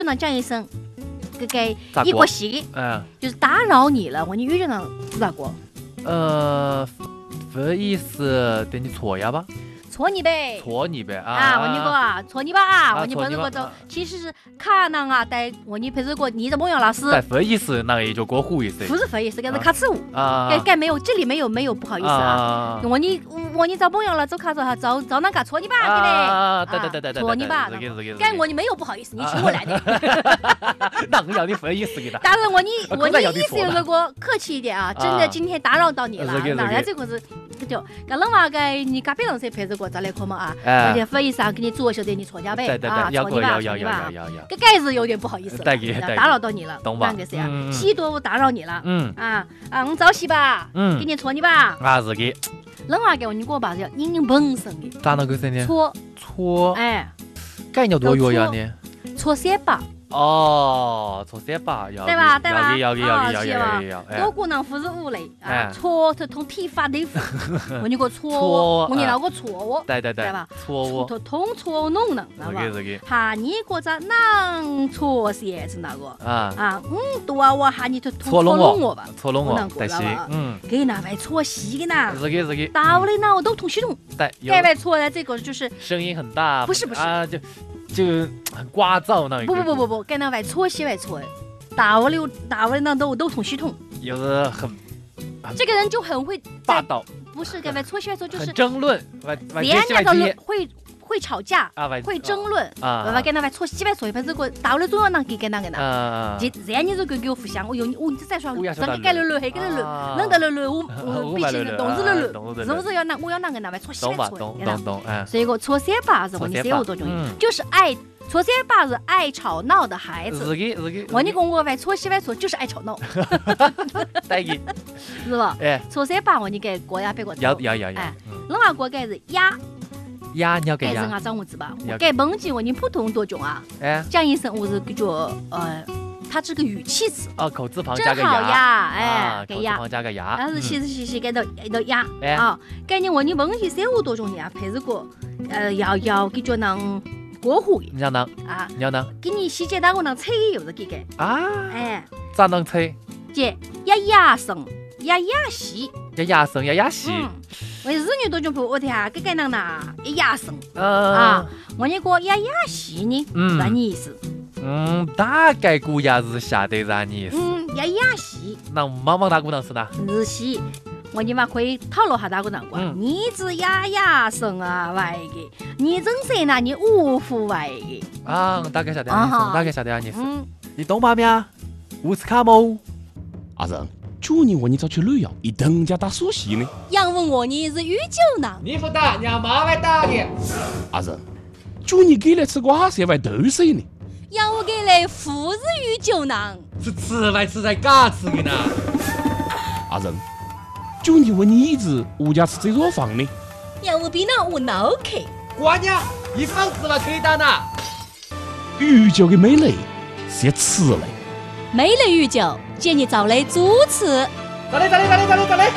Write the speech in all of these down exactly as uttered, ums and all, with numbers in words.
能讲一声，这个一过戏， 嗯， 就是打扰你了，我你语句上咋过？ 呃，不好意思，对你错呀吧？ 错你呗。 错你呗啊！ 啊，我你个啊，错你吧啊， 啊我你错你吧陪着过走，其实是卡囊啊，带我你陪着过，你的某样老师但不好意思，那也就过湖意思不是不好意思，这是卡耻误， 啊该该没有，这里没有没有不好意思啊。 啊我你我你找某样了，走卡走哈，找找那个错你吧，对啊， 不对对对对对， 错你吧， 是的是的， 该我你没有不好意思，你请我来的。 那我要你不好意思给他。 当然我你啊我你可能要你意思有个个客气一点啊，真的今天打扰到你了，那那这个是就跟冷话该你嘎别人谁陪着过找来可嘛啊？而且不好意思啊，给你做晓得你错家呗啊，错你吧，错你吧，这该是有点不好意思了，打扰到你了， 懂吧？ 这是呀，喜多我打扰你了， 嗯啊啊，我早些吧，嗯，给你错你吧， 啊是的。 冷话给我你给我把这硬硬本身的， 咋能够生呢？ 错错， 哎， 该要多月呀呢？ 错三把。 哦，错三把要对吧？对吧？ 要要要要要要。 多股能不是五类啊，错它通体发的服，我你个错错， 我你那个错误， 对对对， 对吧？ 错误， 它通错弄能，知道吧？哈你个咋能错些是那个啊啊？嗯，多啊我哈你它错弄我吧， 错弄我，但是嗯， 给那外错细的呢， 是的是的， 道理呢我都通系统， 对， 该外错的这个就是声音很大， 不是不是啊就。就很聒噪那一个。 不不不不不，跟那外错些外错，道理道理那都都通系统。 有的很， 这个人就很会霸道。 不是跟外错些外错就是争论， 连那个会会吵架啊， 会争论啊， 爸爸跟那外错些外错一般这个道理总要能给跟那个呢。 这这样你这个给我互相，我有我你再说，这个该了了，黑个了了，冷得了了，我我毕竟动子了了，是不是要那我要那个那外错些外错？ 懂懂懂，哎。 所以个错三把是我你三五多种，就是爱。错三把是爱吵闹的孩子， 是的，是的。 我你跟我外错西外错就是爱吵闹， 对的， 是吧？ 哎， 错三把我你给国家别个要要要要， 哎，冷话国该是鸭， 鸭你要给鸭， 是俺张物子吧？该本级我你普通多种啊，哎，讲一声我是叫呃，它这个语气词哦，口字旁加个鸭，哎，给鸭， 口字旁加个鸭， 但是其实其实该到到鸭啊，该你我你本级三五多种呀，配置过呃要要给叫能。过户你要能啊？ 你要能给你细节单我能猜有是给给啊？ 哎， 咋能猜？ 姐呀呀声呀呀细呀呀声呀呀细。 我日语多种不我听下，给给能呐呀呀声啊？ 我那个呀呀细呢？嗯，啥意思？ 嗯，大概估也是晓得啥意思。 嗯，呀呀细。 那毛毛大姑娘是哪？ 日系。我你妈可以讨论下大个难关，你只呀呀声啊外个，你真是那你无福外个啊，大概晓得啊，大概晓得啊，你是，你懂吗咩？乌斯卡莫， 阿仁，去年我你早去旅游，一等家打苏西呢。 杨问我你是宇宙呢？ 你不打，让妈来打你。 阿仁，去年给来吃瓜色外豆水呢。 杨我给来富是宇宙呢？ 是吃来吃在嘎吃的呢。 阿仁。就你问你一直物价是这座房呢？ 要我比那我脑壳。 管呀，一房子嘛可以打呢。 宇宙的美丽是吃嘞。 美丽宇宙，建议找来主持。 找嘞找嘞找嘞找嘞找嘞。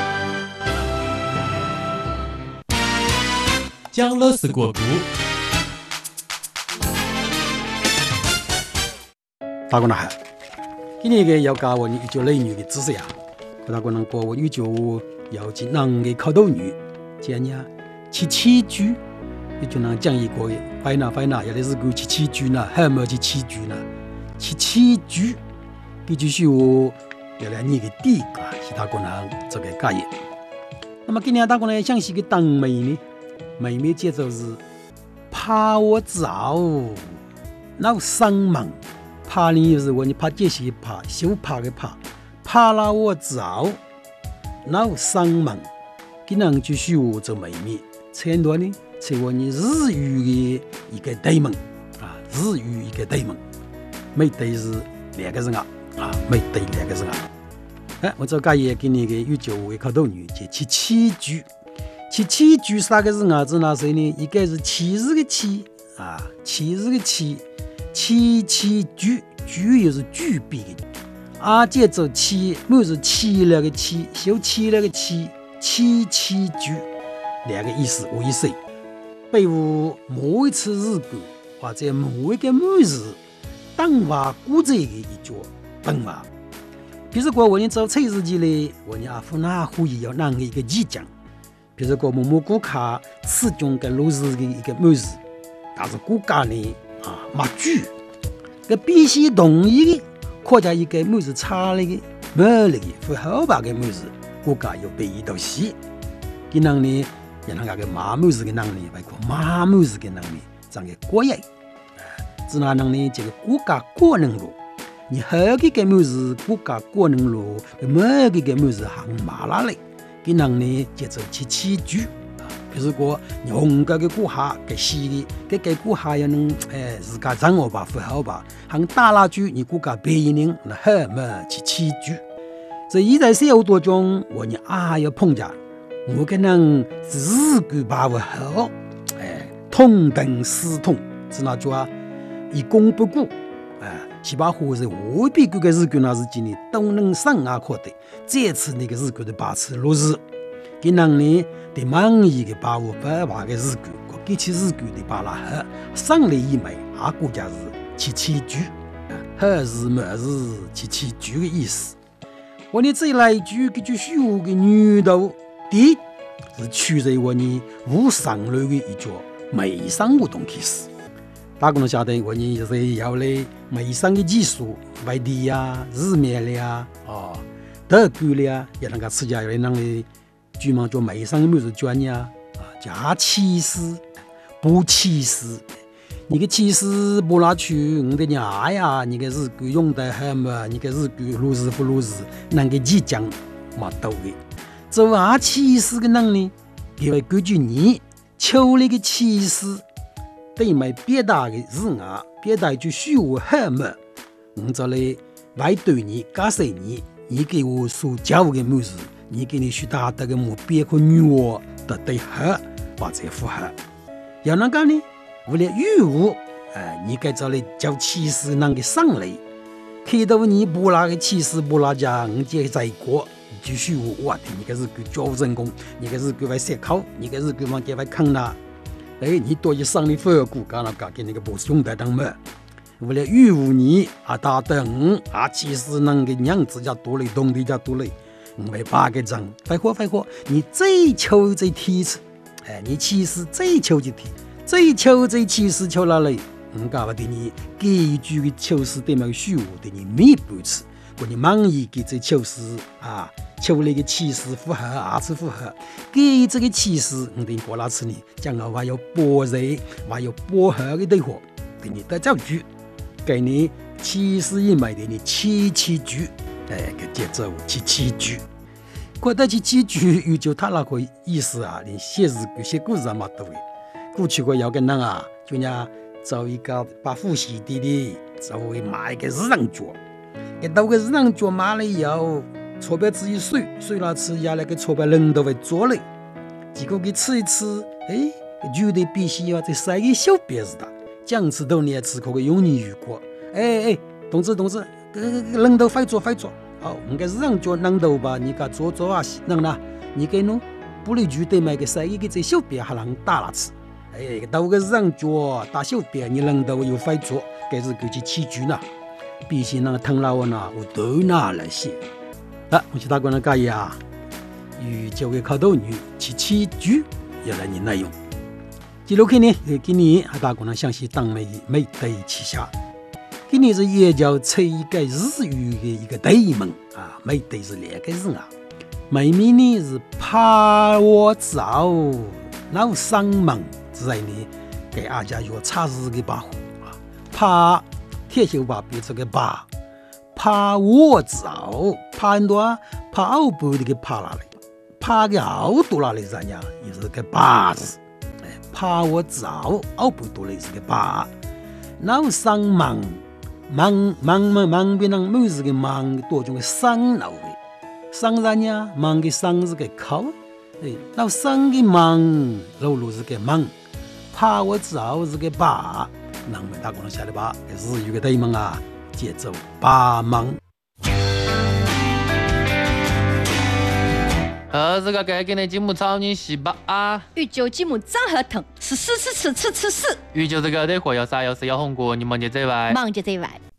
江乐是国故。 大哥呐，今年个要教我你一句类语的知识呀。大哥能过我宇宙。要进能的口头语，讲呀七七句，也就能讲一个的，快呐快呐，也得是个七七句呢，还没去七句呢，七七句，这就是我原来你的第一个，是大哥能这个概念。那么今年大哥呢，想是个当妹呢，妹妹节奏是怕我早，那上门，怕你就是我你怕这些怕，羞怕的怕，怕了我早。那上门，给人就是我做妹妹，前段呢，是我你日语的一个对门啊，日语一个对门，每对是两个人啊，啊，每对两个人啊。哎，我这个也给你个宇宙的口头语，叫七七句。七七句啥个是啥子哪些呢？一个是七日的七啊，七日的七，七七句，句又是句笔的。啊，节奏七，我是七了个七，修七了个七，七七句，两个意思，无意思。比如某一次事故或者某一个某日， 当话古仔的一句本话。比如说我们做菜时期嘞，我们阿夫那可以要哪个一个技匠。比如说我们顾客始终跟路时的一个模式，但是顾客呢啊没主，个必须同意的，或者一个模式差了的，没了的，不好吧个模式，顾客要被到死。个人呢，让人家个马模式个能力，包括马模式个能力，这样个过瘾。只那能呢，这个顾客过能路。你好几个模式国家过能路，每几个模式行马拉嘞，给人呢节奏去起居啊。比如说你红个个顾客给西的，给给顾客要能哎自家掌握吧，不好吧？行打拉居你国家别人那好么去起居。这现在社会当中，我你啊要碰见，我可能自己把握好，哎，同等思同，只那叫啊以功不顾。七八伙是未必各个日本那是今年都能上啊可得，这次那个日本的把持落实，给人呢对满意的把握不把个日本，给起日本的把拉好，上来一枚啊国家是去起居，好是么是去起居的意思。我呢再来一句，这句虚话的女头，第一是取自我呢无上类的一句美商活动开始。大家都晓得，我们是要来美商的技术，外地呀、日面的呀、哦、德国的呀，也能够自家有人来专门做美商的美术专业啊，加气势、不气势。你个气势不拿去，你的伢呀，你个日国用的还么？你个日国如是不如是，那个即将没到的。做啊气势的能力，因为根据你求那个气势。对买别大的字啊，别大就虚无很么，我这里外对你加谁你，你给我所教的模式，你给你学达到的目标和愿望的对合或者符合。要那个呢，为了语务，哎，你该这里教气势那个上来，看到你不那个气势不那家，你就在过。就虚无我的，你个是个教成功，你个是个外思考，你个是个往给外看啦。哎，你多一上的反而骨干了，搞给那个不是用的当么？为了御务你啊，打等啊，其实那个娘子家多嘞，东地家多嘞，我们八个章，快活快活，你追求这提次，哎，你其实追求这提，追求这其实求哪里？我搞不对你给一句的求是对那个虚无对你没不吃。我你满意给这求是啊，求那个气势符合，二次符合，给这个气势，我对过那次呢，将来还有波热，还有波合的对话，对你得造句，给你气势一枚的你七七句，哎，个节奏七七句，过得七七句，有就他那个意思啊，连写诗歌、写故事也没得的。过去个有个人啊，就让找一个把呼吸弟弟作为买一个日常角。给到个日常角买了以后，钞票自己水，水了吃，压那个钞票人都会做嘞。结果给吃一吃，哎，觉得必须要再塞个小辫子的，讲吃都你也吃过个用你遇过。哎哎，同志同志，个人都会做会做。好，我们日常角人都吧，你个做做啊，能啦，你给侬不离觉得买个塞一个这小辫还能打了吃。哎，到个日常角打小辫，你人都有会做，该是过去起居呢。必须那个疼老我呢，我都拿来写。啊，我去打工的家呀，与这位考头女去起居，要来你内容。第六天呢，今年还打工的详细当美美对旗下，今年是也叫出一个日语的一个对门啊，美对是两个字啊。美名呢是怕我早老上门之类呢，给大家有查实的保护啊，怕。铁锈把别这个把怕我早怕很多怕后部的个怕哪里怕个后多哪里人呀也是个把字哎怕我早后部多嘞是个把老上忙忙忙忙忙别人每是个忙多种个上老的上人呀忙个上是个口哎老上个忙老路是个忙怕我早是个把那我们打工下来吧，日语的对门啊，节奏八忙。 呃，这个该给你节目炒你细吧啊！ 鱼酒节目长合同，吃吃吃吃吃吃吃。 鱼就是个的货，要啥要是要红过，你忙就这外， 忙就这外。